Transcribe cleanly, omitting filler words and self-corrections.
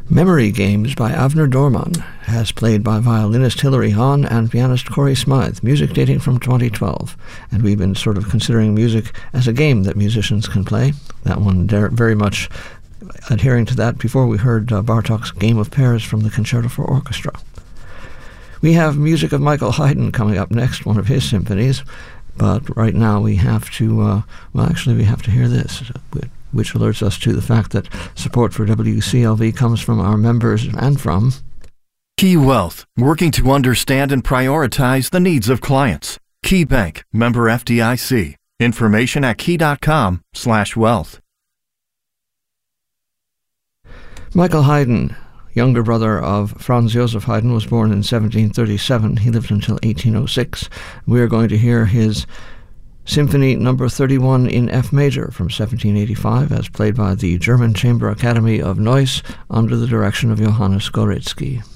Memory Games by Avner Dorman, as played by violinist Hilary Hahn and pianist Corey Smythe, music dating from 2012. And we've been sort of considering music as a game that musicians can play. That one very much adhering to that. Before we heard Bartók's Game of Pairs from the Concerto for Orchestra. We have music of Michael Haydn coming up next, one of his symphonies. But right now we have to, we have to hear this, which alerts us to the fact that support for WCLV comes from our members and from Key Wealth, working to understand and prioritize the needs of clients. Key Bank, member FDIC. Information at key.com/wealth. Michael Haydn, younger brother of Franz Joseph Haydn, was born in 1737. He lived until 1806. We are going to hear his Symphony No. 31 in F major from 1785, as played by the German Chamber Academy of Neuss under the direction of Johannes Goretzky.